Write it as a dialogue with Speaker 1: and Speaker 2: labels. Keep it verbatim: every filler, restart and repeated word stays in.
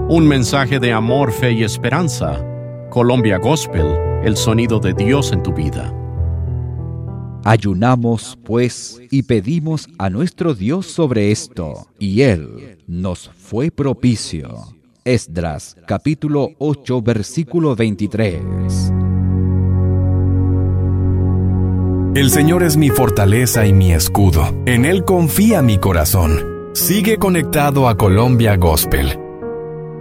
Speaker 1: Un mensaje de amor, fe y esperanza. Colombia Gospel, el sonido de Dios en tu vida.
Speaker 2: Ayunamos, pues, y pedimos a nuestro Dios sobre esto, y Él nos fue propicio. Esdras, capítulo ocho, versículo veintitrés.
Speaker 3: El Señor es mi fortaleza y mi escudo. En Él confía mi corazón. Sigue conectado a Colombia Gospel